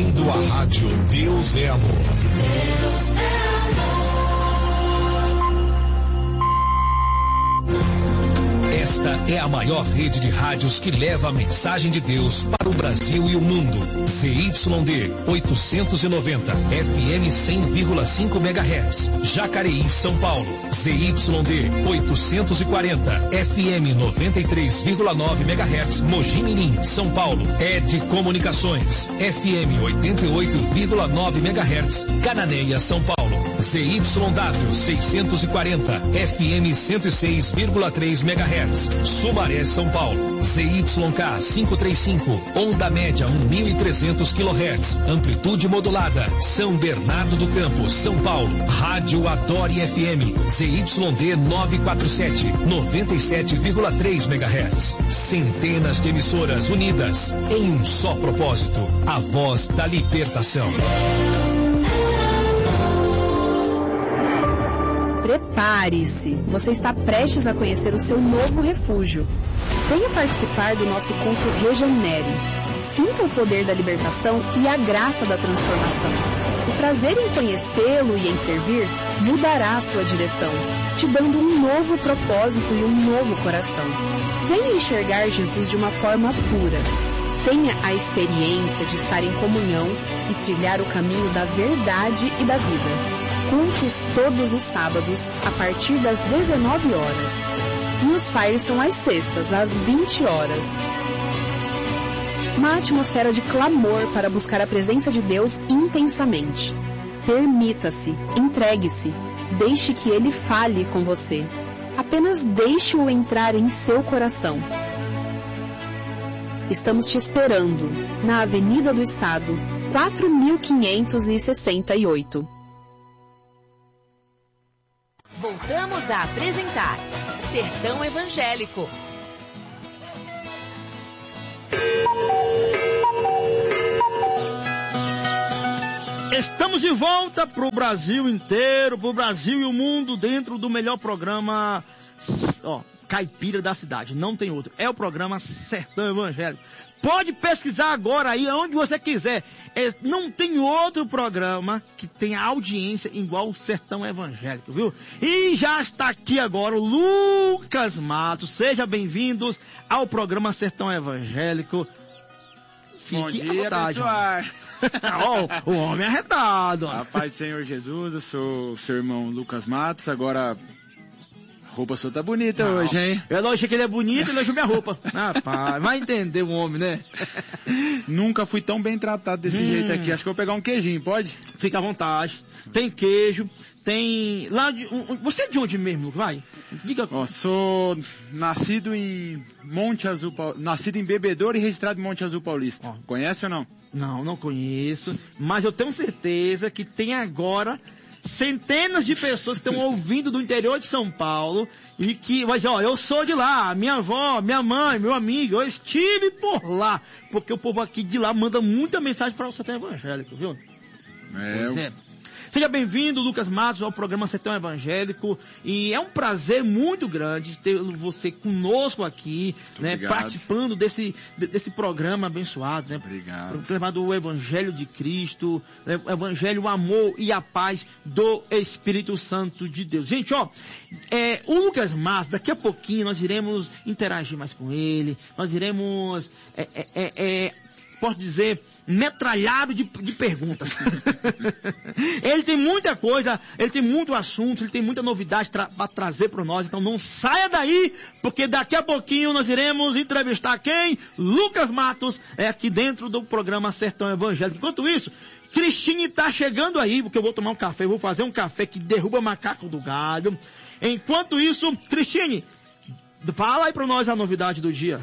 ouvindo a rádio Deus é Amor. Deus é Esta é a maior rede de rádios que leva a mensagem de Deus para o Brasil e o mundo. ZYD 890, FM 100,5 MHz. Jacareí, São Paulo. ZYD 840, FM 93,9 MHz. Mogi Mirim, São Paulo. ED Comunicações, FM 88,9 MHz. Cananéia, São Paulo. ZYW 640, FM 106,3 MHz. Sumaré, São Paulo. ZYK 535, onda média 1.300 kHz. Amplitude modulada. São Bernardo do Campo, São Paulo. Rádio Adore FM. ZYD 947, 97,3 MHz. Centenas de emissoras unidas em um só propósito. A voz da libertação. Prepare-se, você está prestes a conhecer o seu novo refúgio. Venha participar do nosso culto Regenere. Sinta o poder da libertação e a graça da transformação. O prazer em conhecê-lo e em servir mudará a sua direção, te dando um novo propósito e um novo coração. Venha enxergar Jesus de uma forma pura. Tenha a experiência de estar em comunhão e trilhar o caminho da verdade e da vida. Cultos todos os sábados, a partir das 19 horas. E os fires são às sextas, às 20 horas. Uma atmosfera de clamor para buscar a presença de Deus intensamente. Permita-se, entregue-se, deixe que Ele fale com você. Apenas deixe-o entrar em seu coração. Estamos te esperando, na Avenida do Estado, 4568. Voltamos a apresentar Sertão Evangélico. Estamos de volta para o Brasil inteiro, para o Brasil e o mundo, dentro do melhor programa, caipira da cidade. Não tem outro. É o programa Sertão Evangélico. Pode pesquisar agora aí, onde você quiser. Não tem outro programa que tenha audiência igual o Sertão Evangélico, viu? E já está aqui agora o Lucas Matos. Sejam bem-vindos ao programa Sertão Evangélico. Fique à vontade. O homem arretado. A paz do Senhor Jesus, eu sou o seu irmão Lucas Matos. Agora, a roupa sua tá bonita hoje, hein? Eu achei que ele é bonito e elogiou minha roupa. Rapaz, vai entender o homem, né? Nunca fui tão bem tratado desse jeito aqui. Acho que eu vou pegar um queijinho, pode? Fica à vontade. Tem queijo, tem... Você é de onde mesmo, vai? Diga. Sou nascido em Monte Azul, nascido em Bebedouro e registrado em Monte Azul Paulista. Conhece ou não? Não conheço. Mas eu tenho certeza que tem agora centenas de pessoas que estão ouvindo do interior de São Paulo e que vai dizer, eu sou de lá, minha avó, minha mãe, meu amigo, eu estive por lá, porque o povo aqui de lá manda muita mensagem para o Sertão Evangélico, viu? Pois é. Seja bem-vindo, Lucas Matos, ao programa Sertão Evangélico, e é um prazer muito grande ter você conosco aqui, né, participando desse programa abençoado, né? Obrigado. Chamado o Evangelho de Cristo, né, o Evangelho, o amor e a paz do Espírito Santo de Deus. Gente, o Lucas Matos, daqui a pouquinho nós iremos interagir mais com ele, nós iremos, posso dizer, metralhado de perguntas. Ele tem muita coisa, ele tem muito assunto, ele tem muita novidade para trazer para nós, então não saia daí, porque daqui a pouquinho nós iremos entrevistar quem? Lucas Matos, aqui dentro do programa Sertão Evangélico. Enquanto isso, Cristine está chegando aí, porque eu vou tomar um café, vou fazer um café que derruba macaco do galho. Enquanto isso, Cristine, fala aí para nós a novidade do dia.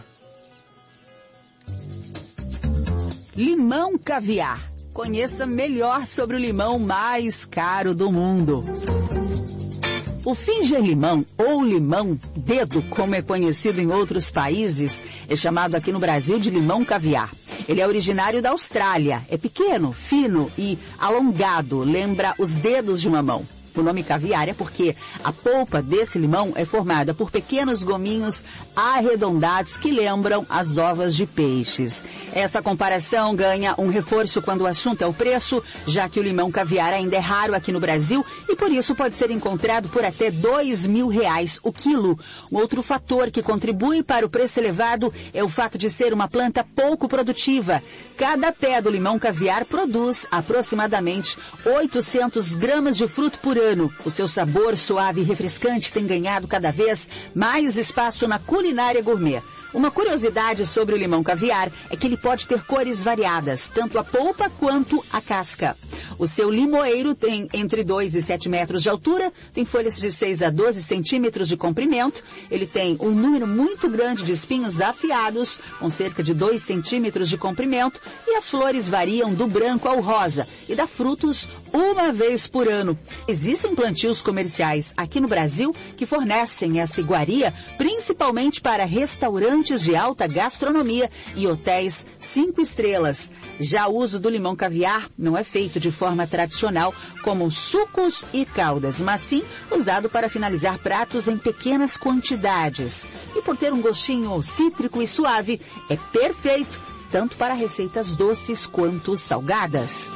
Limão Caviar. Conheça melhor sobre o limão mais caro do mundo. O Finger Limão, ou limão dedo, como é conhecido em outros países, é chamado aqui no Brasil de limão caviar. Ele é originário da Austrália. É pequeno, fino e alongado, lembra os dedos de uma mão. O nome caviar é porque a polpa desse limão é formada por pequenos gominhos arredondados que lembram as ovas de peixes. Essa comparação ganha um reforço quando o assunto é o preço, já que o limão caviar ainda é raro aqui no Brasil e por isso pode ser encontrado por até R$2.000 o quilo. Um outro fator que contribui para o preço elevado é o fato de ser uma planta pouco produtiva. Cada pé do limão caviar produz aproximadamente 800 gramas de fruto por ano. O seu sabor suave e refrescante tem ganhado cada vez mais espaço na culinária gourmet. Uma curiosidade sobre o limão caviar é que ele pode ter cores variadas, tanto a polpa quanto a casca. O seu limoeiro tem entre 2 e 7 metros de altura, tem folhas de 6 a 12 centímetros de comprimento, ele tem um número muito grande de espinhos afiados, com cerca de 2 centímetros de comprimento, e as flores variam do branco ao rosa e dá frutos uma vez por ano. Existem plantios comerciais aqui no Brasil que fornecem essa iguaria principalmente para restaurantes de alta gastronomia e hotéis 5 estrelas. Já o uso do limão caviar não é feito de forma tradicional, como sucos e caldas, mas sim usado para finalizar pratos em pequenas quantidades. E por ter um gostinho cítrico e suave, é perfeito tanto para receitas doces quanto salgadas.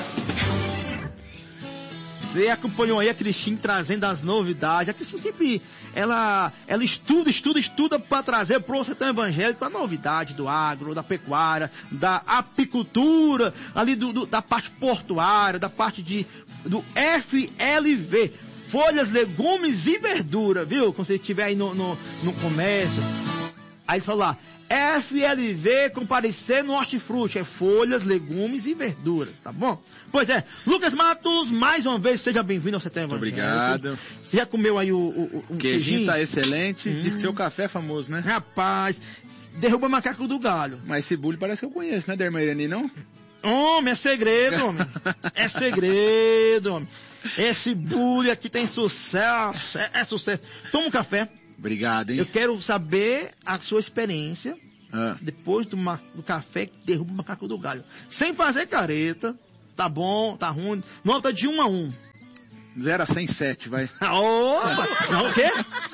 Você acompanhou aí a Cristine trazendo as novidades. A Cristine sempre, ela estuda para trazer para o Sertão Evangélico a novidade do agro, da pecuária, da apicultura, ali da parte portuária, da parte do FLV, folhas, legumes e verdura, viu? Quando você estiver aí no comércio, aí você fala lá, FLV comparecer no hortifruti, é folhas, legumes e verduras, tá bom? Pois é, Lucas Matos, mais uma vez, seja bem-vindo ao Sertão Evangélico. Obrigado. Você já comeu aí o queijinho? Tá excelente. Diz que seu café é famoso, né? Rapaz, derruba macaco do galho. Mas esse bulho parece que eu conheço, né, da irmã Irani, não? Homem, é segredo, homem. É segredo, homem. Esse bulho aqui tem sucesso, é sucesso. Toma um café. Obrigado, hein? Eu quero saber a sua experiência depois do café que derruba o macaco do galho. Sem fazer careta, tá bom, tá ruim. Nota de 1 a 1. 0 a 107, vai. Opa! Não, o quê?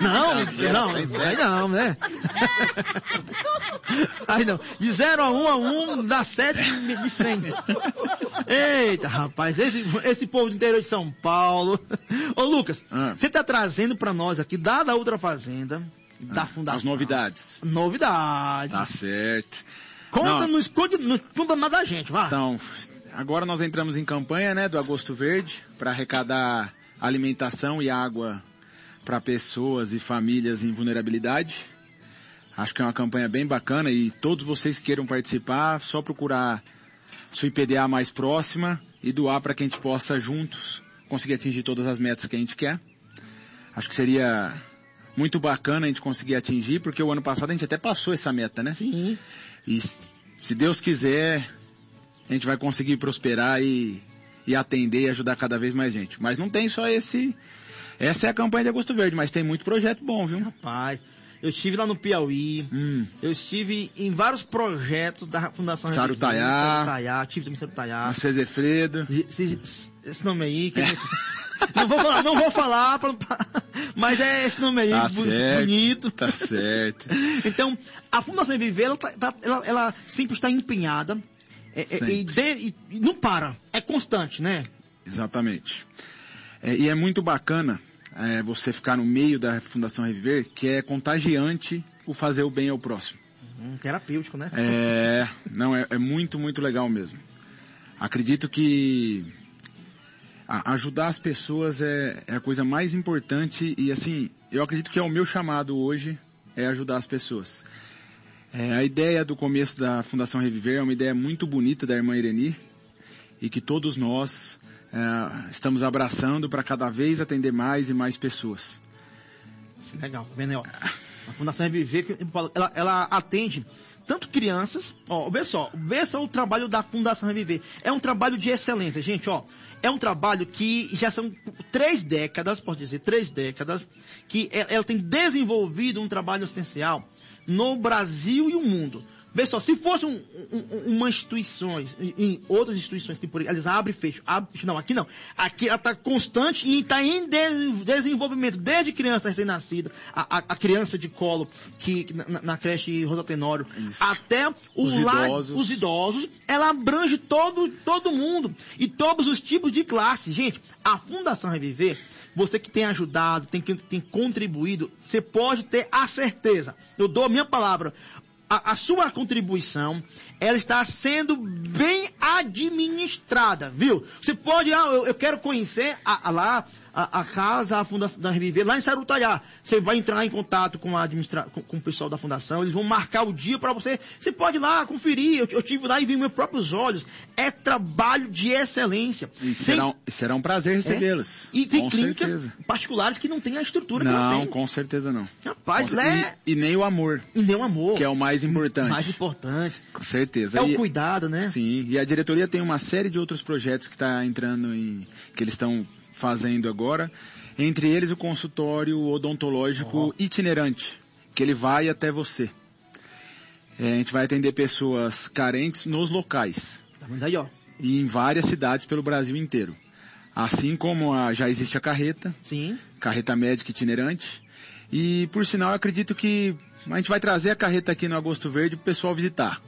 Não, né? Aí não. De 0 a 1 dá 7 de 100. Eita, rapaz, esse povo do interior de São Paulo. Ô, Lucas, você tá trazendo pra nós aqui, da Outra Fazenda, da Fundação. As novidades. Novidades. Tá certo. Conta, não esconde nada da gente, vai. Então, agora nós entramos em campanha, né, do Agosto Verde, para arrecadar alimentação e água para pessoas e famílias em vulnerabilidade. Acho que é uma campanha bem bacana e todos vocês que queiram participar, só procurar sua IPDA mais próxima e doar para que a gente possa juntos conseguir atingir todas as metas que a gente quer. Acho que seria muito bacana a gente conseguir atingir, porque o ano passado a gente até passou essa meta, né? Sim. E se Deus quiser, a gente vai conseguir prosperar e atender e ajudar cada vez mais gente. Mas não tem só esse... Essa é a campanha de Agosto Verde, mas tem muito projeto bom, viu? Rapaz, eu estive lá no Piauí, eu estive em vários projetos da Fundação Sarutaiá, tive também Sarutaiá. Na Cezefredo. Esse nome aí... Não vou falar, mas é esse nome aí, bonito. Tá certo. Então, a Fundação Viver, ela sempre está empenhada, e não para, é constante, né? Exatamente. E é muito bacana você ficar no meio da Fundação Reviver, que é contagiante o fazer o bem ao próximo. Terapêutico, né? É muito, muito legal mesmo. Acredito que ajudar as pessoas é a coisa mais importante e, assim, eu acredito que é o meu chamado hoje, é ajudar as pessoas. A ideia do começo da Fundação Reviver é uma ideia muito bonita da irmã Irani e que todos nós estamos abraçando para cada vez atender mais e mais pessoas. Legal, vendo? A Fundação Reviver, ela atende tanto crianças, vê só o trabalho da Fundação Reviver. É um trabalho de excelência, gente, é um trabalho que já são 3 décadas, posso dizer, 3 décadas, que ela tem desenvolvido um trabalho essencial no Brasil e o mundo. Vê só, se fosse uma instituição, em outras instituições que por eles abrem e fecham. Não, aqui não. Aqui ela está constante e está em desenvolvimento, desde criança recém-nascida, a criança de colo na creche Rosa Tenório, até os idosos, ela abrange todo mundo e todos os tipos de classe. Gente, a Fundação Reviver, você que tem ajudado, tem contribuído, você pode ter a certeza, eu dou a minha palavra, a sua contribuição, ela está sendo bem administrada, viu? Você pode, eu quero conhecer a casa, a Fundação da Reviver, lá em Sarutaiá. Você vai entrar em contato com o pessoal da Fundação, eles vão marcar o dia para você. Você pode ir lá conferir, eu estive lá e vi meus próprios olhos. É trabalho de excelência. E será um prazer recebê-los. E tem clínicas particulares que não têm a estrutura que ela tem. Não, com certeza não. Rapaz, e nem o amor. E nem o amor. Que é o mais importante. Mais importante. Com certeza. É o cuidado, né? Sim, e a diretoria tem uma série de outros projetos que está entrando que eles estão fazendo agora, entre eles o consultório odontológico itinerante, que ele vai até você. A gente vai atender pessoas carentes nos locais. Tá vendo aí, ó? E em várias cidades pelo Brasil inteiro. Assim como já existe a carreta, sim, carreta médica itinerante, e por sinal eu acredito que a gente vai trazer a carreta aqui no Agosto Verde para o pessoal visitar.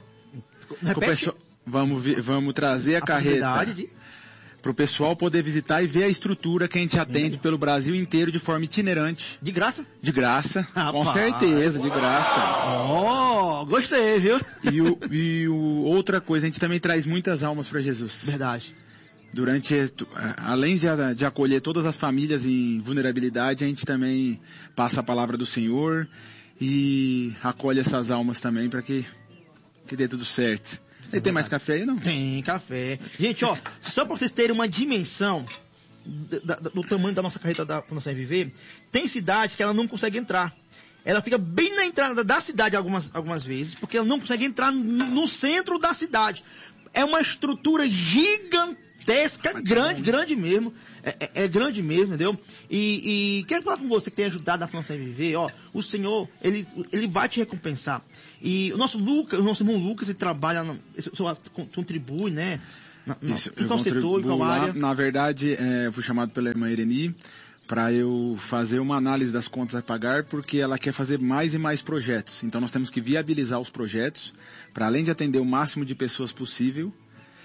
Vamos trazer a carreta para o pessoal poder visitar e ver a estrutura que a gente atende pelo Brasil inteiro de forma itinerante. De graça? De graça, com certeza, de graça. Oh, gostei, viu? Outra coisa, a gente também traz muitas almas para Jesus. Verdade. Além de acolher todas as famílias em vulnerabilidade, a gente também passa a palavra do Senhor e acolhe essas almas também para que dê tudo certo. E tem mais café aí, não? Tem café. Gente, ó, só para vocês terem uma dimensão do tamanho da nossa carreta da Fundação Reviver, tem cidade que ela não consegue entrar. Ela fica bem na entrada da cidade algumas vezes, porque ela não consegue entrar no centro da cidade. É uma estrutura gigantesca, grande mesmo. É grande mesmo, entendeu? E quero falar com você que tem ajudado a Fundação Reviver, ó, o Senhor, ele vai te recompensar. E o nosso irmão Lucas, ele trabalha, contribui, né? Em qual setor, em qual área? Na verdade, eu fui chamado pela irmã Ireni para eu fazer uma análise das contas a pagar, porque ela quer fazer mais e mais projetos. Então nós temos que viabilizar os projetos, para além de atender o máximo de pessoas possível,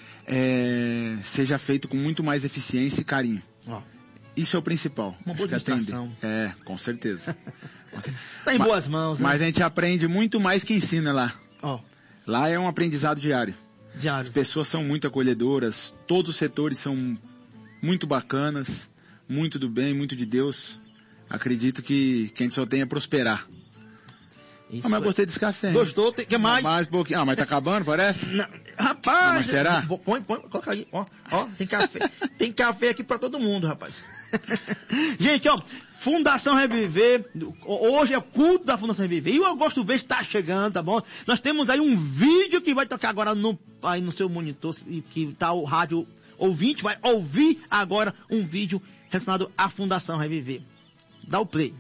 seja feito com muito mais eficiência e carinho. Isso é o principal. Uma boa administração. Com certeza. Está em boas mãos. Mas a gente aprende muito mais que ensina lá. Lá é um aprendizado diário. As pessoas são muito acolhedoras, todos os setores são muito bacanas, muito do bem, muito de Deus. Acredito que a gente só tem a prosperar. Mas gostei desse café. Gostou? Quer mais? Mais um pouquinho. Mas tá acabando, parece? Não, rapaz! Mas será? Põe, coloca aí. Ó, tem café. Tem café aqui pra todo mundo, rapaz. Gente, ó, Fundação Reviver, hoje é o culto da Fundação Reviver, e o Agosto Verde está chegando, tá bom? Nós temos aí um vídeo que vai tocar agora aí no seu monitor, que tá o rádio ouvinte, vai ouvir agora um vídeo relacionado à Fundação Reviver. Dá o play.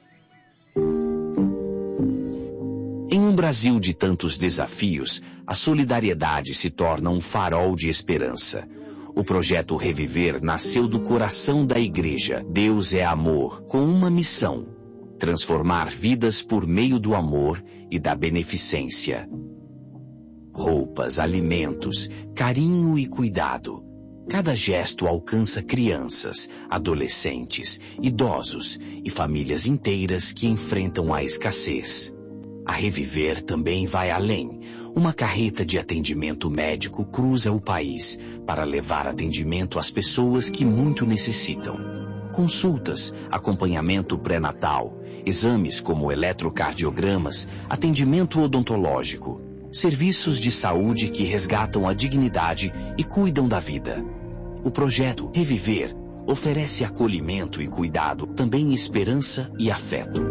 Em um Brasil de tantos desafios, a solidariedade se torna um farol de esperança. O projeto Reviver nasceu do coração da igreja. Deus é amor, com uma missão: transformar vidas por meio do amor e da beneficência. Roupas, alimentos, carinho e cuidado. Cada gesto alcança crianças, adolescentes, idosos e famílias inteiras que enfrentam a escassez. A Reviver também vai além. Uma carreta de atendimento médico cruza o país para levar atendimento às pessoas que muito necessitam. Consultas, acompanhamento pré-natal, exames como eletrocardiogramas, atendimento odontológico, serviços de saúde que resgatam a dignidade e cuidam da vida. O projeto Reviver oferece acolhimento e cuidado, também esperança e afeto.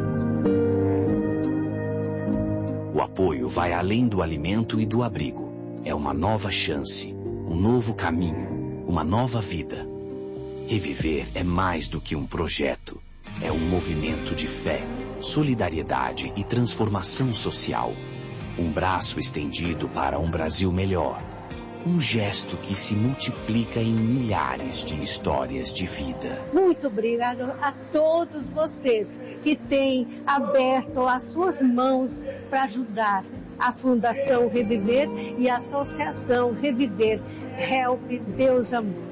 O apoio vai além do alimento e do abrigo. É uma nova chance, um novo caminho, uma nova vida. Reviver é mais do que um projeto. É um movimento de fé, solidariedade e transformação social. Um braço estendido para um Brasil melhor. Um gesto que se multiplica em milhares de histórias de vida. Muito obrigado a todos vocês que têm aberto as suas mãos para ajudar a Fundação Reviver e a Associação Reviver. Help Deus Amor.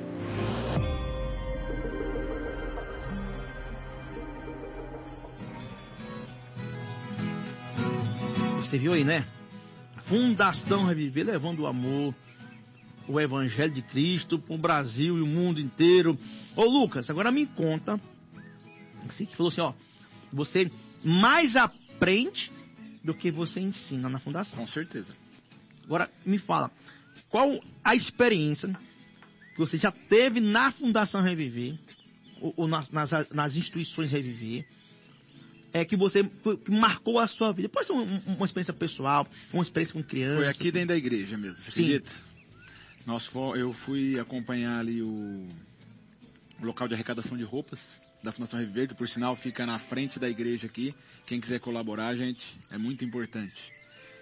Você viu aí, né? Fundação Reviver levando o amor, o Evangelho de Cristo para o Brasil e o mundo inteiro. Ô Lucas, agora me conta, você que falou assim, ó, você mais aprende do que você ensina na Fundação. Com certeza. Agora me fala, qual a experiência que você já teve na Fundação Reviver, ou nas instituições Reviver, que que marcou a sua vida? Pode ser uma experiência pessoal, uma experiência com criança. Foi aqui dentro da igreja mesmo, você acredita? Eu fui acompanhar ali o local de arrecadação de roupas da Fundação Reviver, que por sinal fica na frente da igreja aqui. Quem quiser colaborar, gente, é muito importante.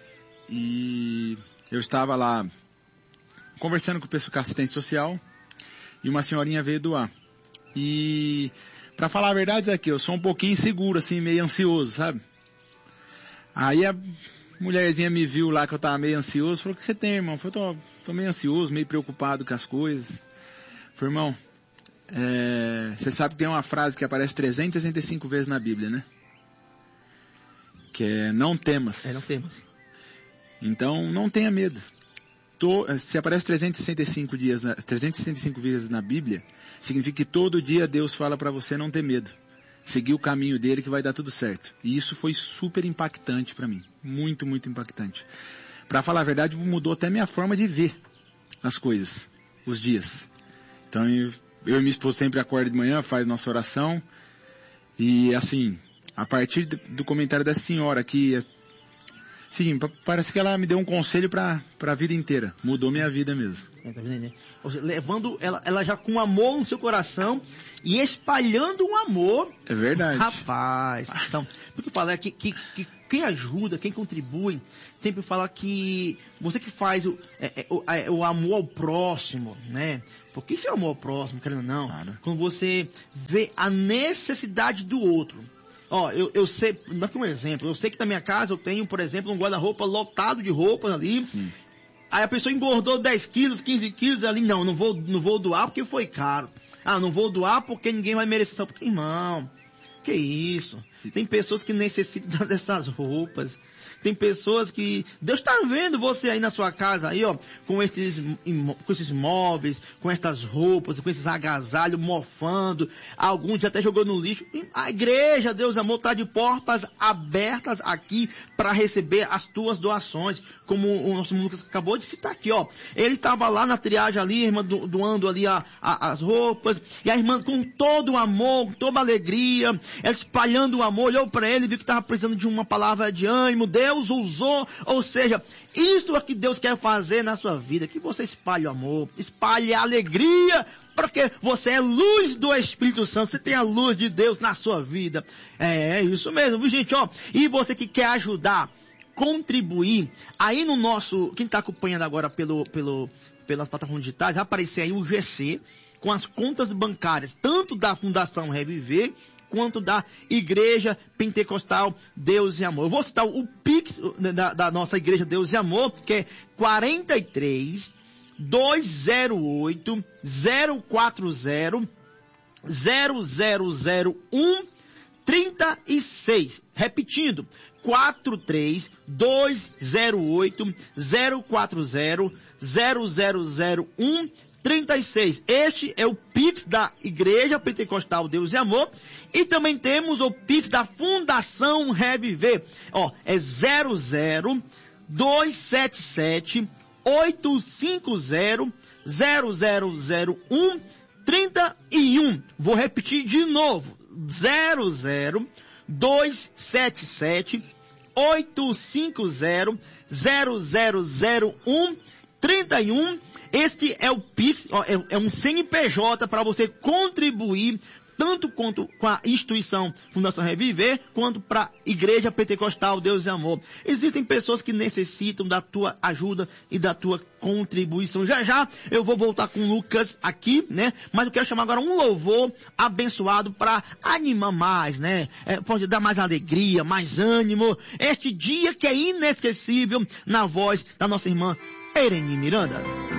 E eu estava lá conversando com o pessoal com assistente social e uma senhorinha veio doar. E pra falar a verdade, é que eu sou um pouquinho inseguro, assim, meio ansioso, sabe? Aí a mulherzinha me viu lá que eu tava meio ansioso, falou: o que você tem, irmão? Eu falei: tô meio ansioso, meio preocupado com as coisas. Eu falei: irmão, você sabe que tem uma frase que aparece 365 vezes na Bíblia, né? Que é: não temas. Não temas. Então, não tenha medo. Se aparece 365 vezes na Bíblia, significa que todo dia Deus fala para você não ter medo. Seguir o caminho dele que vai dar tudo certo. E isso foi super impactante para mim. Muito, muito impactante. Para falar a verdade, mudou até minha forma de ver as coisas, os dias. Então, eu e minha esposa sempre acorda de manhã, faz nossa oração. E assim, a partir do comentário da senhora aqui, sim, parece que ela me deu um conselho para a vida inteira. Mudou minha vida mesmo. Tá vendo, né? Levando ela já com amor no seu coração e espalhando um amor. É verdade. Rapaz. Então, porque fala que quem ajuda, quem contribui, sempre fala que você que faz o amor ao próximo, né? Porque isso é o amor ao próximo, querendo ou não. Claro. Quando você vê a necessidade do outro. Ó, eu sei, dá aqui um exemplo. Eu sei que na minha casa eu tenho, por exemplo, um guarda-roupa lotado de roupas ali. Sim. Aí a pessoa engordou 10 quilos, 15 quilos ali. Não vou doar porque foi caro. Não vou doar porque ninguém vai merecer. Porque, irmão, que isso? Tem pessoas que necessitam dessas roupas. Tem pessoas que... Deus está vendo você aí na sua casa, aí, ó, com esses móveis, com essas roupas, com esses agasalhos mofando. Alguns já até jogou no lixo. A igreja, Deus amor, está de portas abertas aqui para receber as tuas doações. Como o nosso Lucas acabou de citar aqui, ó. Ele estava lá na triagem ali, a irmã doando ali as roupas. E a irmã com todo o amor, toda a alegria, ela espalhando o amor, olhou para ele, viu que estava precisando de uma palavra de ânimo. Deus usou, ou seja, isso é que Deus quer fazer na sua vida, que você espalhe o amor, espalhe a alegria, porque você é luz do Espírito Santo, você tem a luz de Deus na sua vida. É isso mesmo, viu, gente, ó. E você que quer ajudar, contribuir, aí no nosso, quem está acompanhando agora pelas plataformas digitais, vai aparecer aí o GC, com as contas bancárias, tanto da Fundação Reviver, quanto da Igreja Pentecostal Deus e Amor. Eu vou citar o Pix da nossa Igreja Deus e Amor, que é 43 208 040 0001 36. Repetindo, 43 208 040 0001 36. Este é o Pix da Igreja Pentecostal Deus e Amor. E também temos o Pix da Fundação Reviver. Ó, é 00 277 850 0001 31. Vou repetir de novo. 00 277 850 0001 31. Este é o Pix, é um CNPJ para você contribuir tanto quanto com a instituição Fundação Reviver, quanto para a Igreja Pentecostal Deus e Amor. Existem pessoas que necessitam da tua ajuda e da tua contribuição. Já já eu vou voltar com o Lucas aqui, né? Mas eu quero chamar agora um louvor abençoado para animar mais, né? Pode dar mais alegria, mais ânimo. Este dia que é inesquecível na voz da nossa irmã Ereni Miranda.